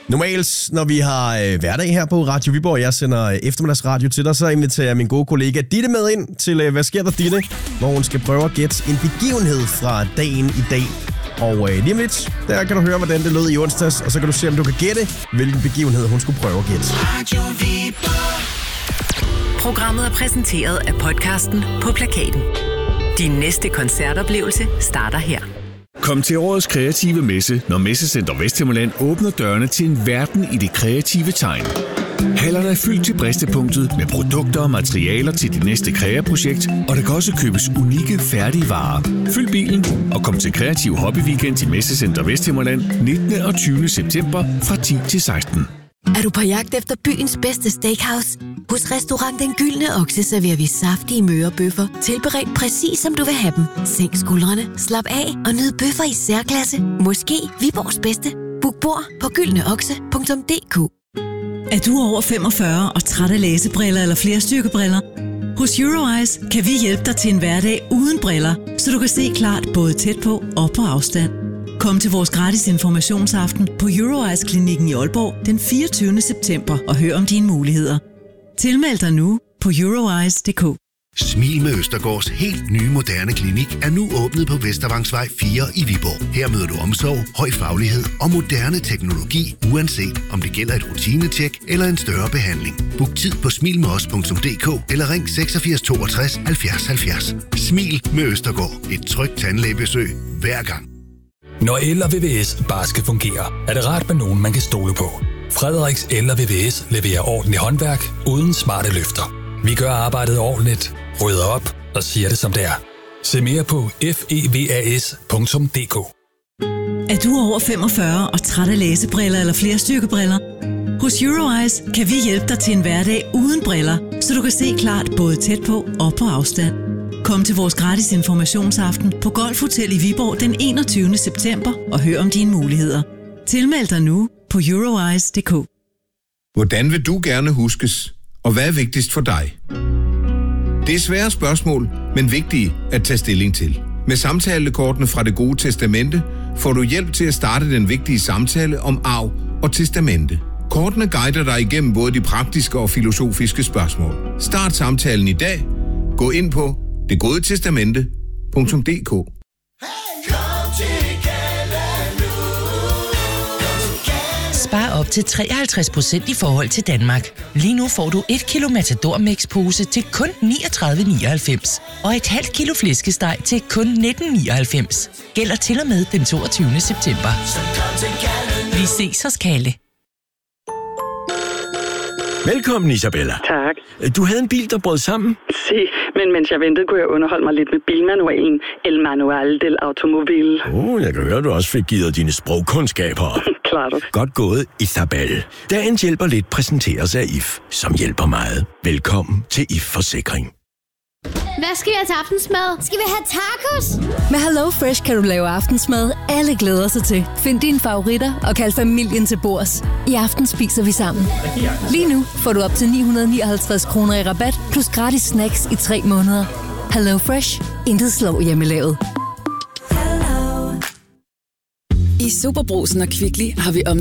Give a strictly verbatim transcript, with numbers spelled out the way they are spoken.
Normalt, når vi har øh, hverdag her på Radio Viborg, og jeg sender øh, eftermiddagsradio til dig, så inviterer jeg min gode kollega Ditte med ind til øh, Hvad sker der, Ditte? Hvor hun skal prøve at gætte en begivenhed fra dagen i dag. Og øh, lige om lidt, der kan du høre, hvordan det lød i onsdags, og så kan du se, om du kan gætte, hvilken begivenhed hun skulle prøve at gætte. Radio Viborg. Programmet er præsenteret af podcasten På Plakaten. Din næste koncertoplevelse starter her. Kom til årets kreative messe, når Messecenter Vesthimmerland åbner dørene til en verden i det kreative tegn. Hallerne er fyldt til bristepunktet med produkter og materialer til dit næste kreaprojekt, og der kan også købes unikke, færdige varer. Fyld bilen og kom til Kreativ Hobby Weekend i Messecenter Vesthimmerland nittende og tyvende september fra ti til seksten. Er du på jagt efter byens bedste steakhouse? Hos Restaurant Den Gyldne Okse serverer vi saftige mørebøffer, tilberedt præcis som du vil have dem. Sænk skuldrene, slap af og nyd bøffer i særklasse. Måske Viborgs bedste. Book bord på gyldne okse punktum d k. Er du over femogfyrre og træt af læsebriller eller flerstyrkebriller? Hos Euroeyes kan vi hjælpe dig til en hverdag uden briller, så du kan se klart både tæt på og på afstand. Kom til vores gratis informationsaften på Euroeyes-klinikken i Aalborg den fireogtyvende september og hør om dine muligheder. Tilmeld dig nu på euroeyes punktum d k. Smil med Østergaards helt nye moderne klinik er nu åbnet på Vestervangsvej fire i Viborg. Her møder du omsorg, høj faglighed og moderne teknologi, uanset om det gælder et rutinetjek eller en større behandling. Book tid på smil med os punktum d k eller ring seksogfirs toogtres halvfjerds halvfjerds. Smil med Østergaard. Et trygt tandlægebesøg hver gang. Når el og V V S bare skal fungere, er det rart med nogen, man kan stole på. Frederiks El og V V S leverer ordentlig håndværk uden smarte løfter. Vi gør arbejdet ordentligt, rydder op og siger det som det er. Se mere på fevas punktum d k. Er du over femogfyrre og træt af læsebriller eller flerstyrkebriller? Hos Euroeyes kan vi hjælpe dig til en hverdag uden briller, så du kan se klart både tæt på og på afstand. Kom til vores gratis informationsaften på Golf Hotel i Viborg den enogtyvende september og hør om dine muligheder. Tilmeld dig nu på euroeyes punktum d k. Hvordan vil du gerne huskes? Og hvad er vigtigst for dig? Det er svære spørgsmål, men vigtige at tage stilling til. Med samtalekortene fra Det Gode Testamente får du hjælp til at starte den vigtige samtale om arv og testamente. Kortene guider dig igennem både de praktiske og filosofiske spørgsmål. Start samtalen i dag. Gå ind på det gode testamente punktum d k. Spar op til treoghalvtreds procent i forhold til Danmark. Lige nu får du et kilo Matador Mix pose til kun niogtredive nioghalvfems og et halvt kilo flæskesteg til kun nitten nioghalvfems. Gælder til og med den toogtyvende september. Vi ses hos Kalle. Velkommen, Isabella. Tak. Du havde en bil, der brød sammen? Si, men mens jeg ventede, kunne jeg underholde mig lidt med bilmanualen. El Manual del Automobile. Åh, oh, jeg kan høre, du også fik givet dine sprogkundskaber. Klart. Godt gået, Isabella. Dagens hjælper lidt præsenteres af I F, som hjælper meget. Velkommen til I F Forsikring. Hvad skal vi have til aftensmad? Skal vi have tacos? Med Hello Fresh kan du lave aftensmad, alle glæder sig til. Find dine favoritter og kald familien til bords. I aften spiser vi sammen. Lige nu får du op til ni hundrede nioghalvtreds kroner i rabat, plus gratis snacks i tre måneder. Hello Fresh. Intet slår hjemmelavet. I Superbrugsen og Kvickly har vi om